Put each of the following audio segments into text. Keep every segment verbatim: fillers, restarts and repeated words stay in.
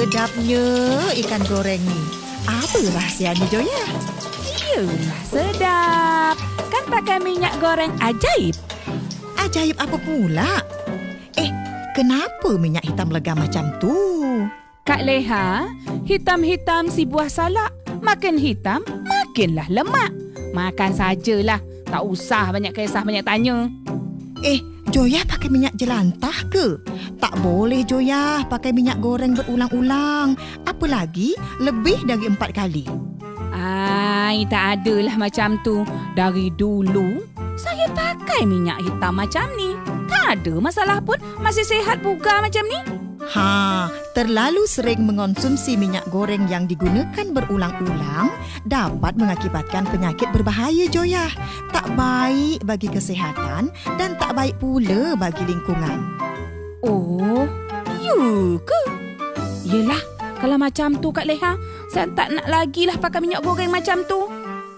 sedapnya ikan goreng ni. Apa rahsianya, Joya? Iyalah sedap. Kan pakai minyak goreng ajaib. Ajaib apa pula? Eh, kenapa minyak hitam lega macam tu? Kak Leha, hitam-hitam si buah salak. Makin hitam, makinlah lemak. Makan sajalah. Tak usah banyak kisah, banyak tanya. Eh, Joya pakai minyak jelantah ke? Tak boleh, Joya, pakai minyak goreng berulang-ulang. Apalagi lebih dari empat kali. Ai, tak adalah macam tu. Dari dulu, saya pakai minyak hitam macam ni. Tak ada masalah pun. Masih sihat bugar macam ni. Ha, terlalu sering mengonsumsi minyak goreng yang digunakan berulang-ulang dapat mengakibatkan penyakit berbahaya, Joya. Tak baik bagi kesihatan dan tak baik pula bagi lingkungan. Oh, ya ke? Yelah, kalau macam tu Kak Leha, saya tak nak lagi lah pakai minyak goreng macam tu.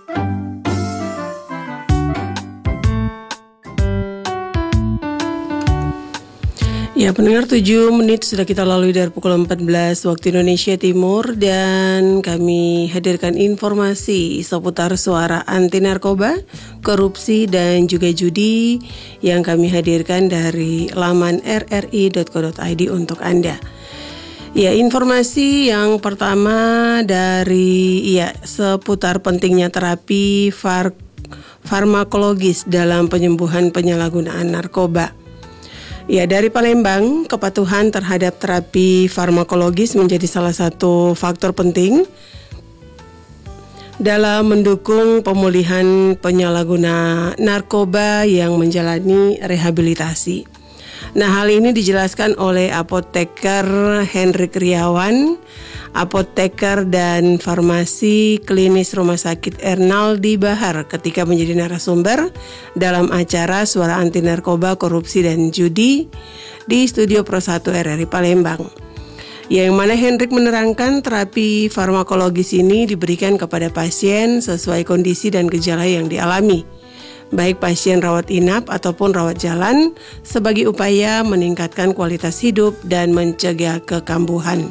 Ya, pendengar, tujuh menit sudah kita lalui dari pukul empat belas waktu Indonesia Timur dan kami hadirkan informasi seputar suara anti narkoba, korupsi dan juga judi yang kami hadirkan dari laman r r i dot co dot i d untuk Anda. Ya, informasi yang pertama dari ya seputar pentingnya terapi far, farmakologis dalam penyembuhan penyalahgunaan narkoba. Ya, dari Palembang, kepatuhan terhadap terapi farmakologis menjadi salah satu faktor penting dalam mendukung pemulihan penyalahguna narkoba yang menjalani rehabilitasi. Nah, hal ini dijelaskan oleh apoteker Hendrik Riawan, apoteker dan farmasi klinis Rumah Sakit Ernaldi Bahar ketika menjadi narasumber dalam acara Suara Anti Narkoba, Korupsi dan Judi di Studio Pro satu R R I Palembang. Yang mana Hendrik menerangkan terapi farmakologis ini diberikan kepada pasien sesuai kondisi dan gejala yang dialami, baik pasien rawat inap ataupun rawat jalan, sebagai upaya meningkatkan kualitas hidup dan mencegah kekambuhan.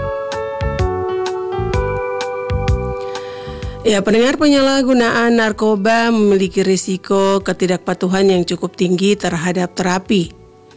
Ya, pendengar, penyalahgunaan narkoba memiliki risiko ketidakpatuhan yang cukup tinggi terhadap terapi.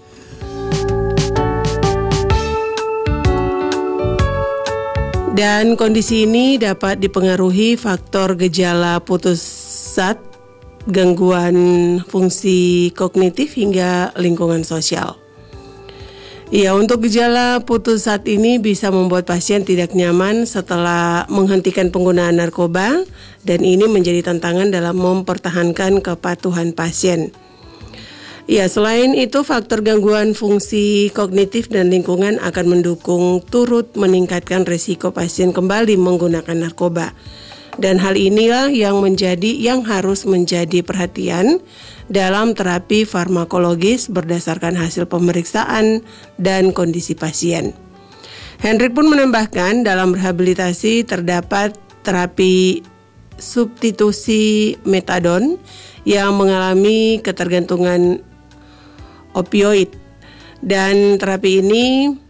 Dan kondisi ini dapat dipengaruhi faktor gejala putus zat, gangguan fungsi kognitif hingga lingkungan sosial. Ya, untuk gejala putus zat ini bisa membuat pasien tidak nyaman setelah menghentikan penggunaan narkoba dan ini menjadi tantangan dalam mempertahankan kepatuhan pasien. Ya, selain itu faktor gangguan fungsi kognitif dan lingkungan akan mendukung turut meningkatkan risiko pasien kembali menggunakan narkoba. Dan hal inilah yang menjadi yang harus menjadi perhatian dalam terapi farmakologis berdasarkan hasil pemeriksaan dan kondisi pasien. Hendrik pun menambahkan dalam rehabilitasi terdapat terapi substitusi metadon yang mengalami ketergantungan opioid dan terapi ini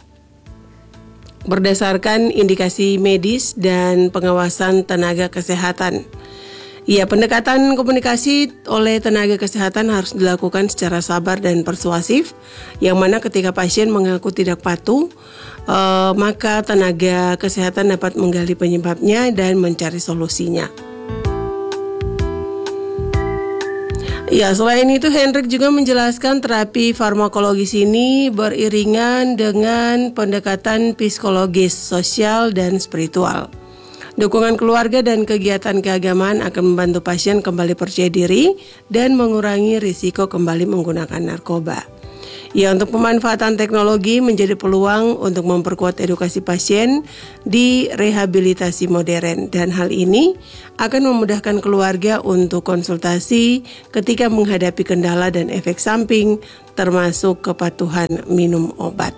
berdasarkan indikasi medis dan pengawasan tenaga kesehatan. Ya, pendekatan komunikasi oleh tenaga kesehatan harus dilakukan secara sabar dan persuasif, yang mana ketika pasien mengaku tidak patuh, eh, maka tenaga kesehatan dapat menggali penyebabnya dan mencari solusinya. Ya, selain itu Hendrik juga menjelaskan terapi farmakologis ini beriringan dengan pendekatan psikologis, sosial, dan spiritual. Dukungan keluarga dan kegiatan keagamaan akan membantu pasien kembali percaya diri dan mengurangi risiko kembali menggunakan narkoba. Ya, untuk pemanfaatan teknologi menjadi peluang untuk memperkuat edukasi pasien di rehabilitasi modern dan hal ini akan memudahkan keluarga untuk konsultasi ketika menghadapi kendala dan efek samping termasuk kepatuhan minum obat.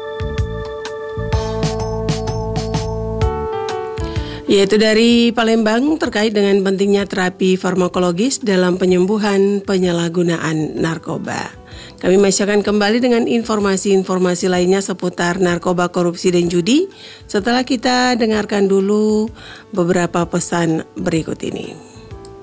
Yaitu dari Palembang terkait dengan pentingnya terapi farmakologis dalam penyembuhan penyalahgunaan narkoba. Kami masih akan kembali dengan informasi-informasi lainnya seputar narkoba, korupsi, dan judi setelah kita dengarkan dulu beberapa pesan berikut ini.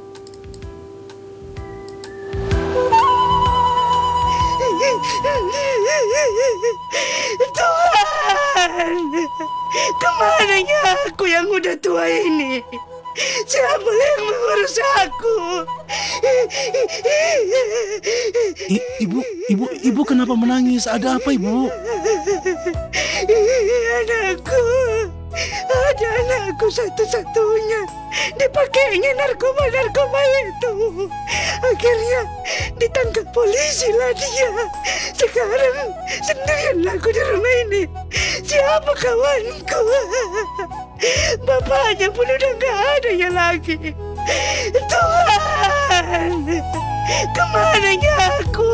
Tuhan, kemananya aku yang udah tua ini? Siapa yang mengurus aku? I, ibu, ibu, ibu kenapa menangis? Ada apa, Ibu? Anakku, ada anakku satu-satunya. Dipakainya narkoba-narkoba itu. Akhirnya ditangkap polisi lah dia. Sekarang sendirian aku di rumah ini. Siapa kawanku? Bapaknya pun udah gak ada ya lagi. Tuhan, kemananya aku?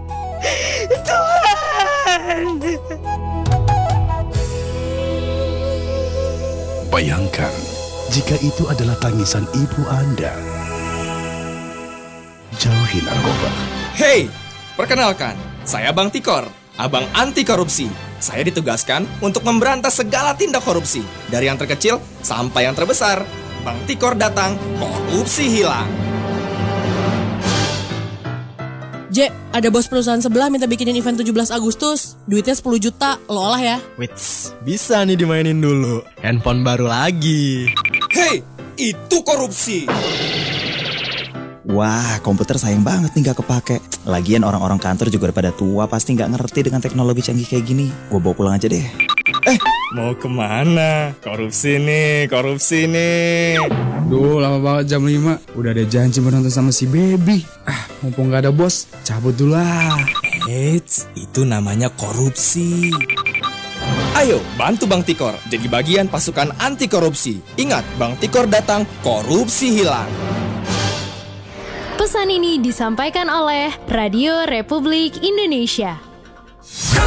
Tuhan. Bayangkan jika itu adalah tangisan ibu Anda. Jauhi narkoba. Hei, perkenalkan, saya Bang Tikor, abang anti korupsi. Saya ditugaskan untuk memberantas segala tindak korupsi, dari yang terkecil sampai yang terbesar. Bang Tikor datang, korupsi hilang. J, ada bos perusahaan sebelah minta bikinin event tujuh belas Agustus. Duitnya sepuluh juta, lo olah ya. Wits, bisa nih dimainin dulu. Handphone baru lagi. Hei, itu korupsi. Wah, komputer sayang banget nih gak kepake. Lagian orang-orang kantor juga pada tua, pasti gak ngerti dengan teknologi canggih kayak gini. Gue bawa pulang aja deh. Eh, mau kemana? Korupsi nih, korupsi nih. Duh, lama banget jam lima. Udah ada janji berantem sama si Baby. Ah, mumpung gak ada bos, cabut dulu lah. Eits, itu namanya korupsi. Ayo, bantu Bang Tikor jadi bagian pasukan anti korupsi. Ingat, Bang Tikor datang, korupsi hilang. Pesan ini disampaikan oleh Radio Republik Indonesia.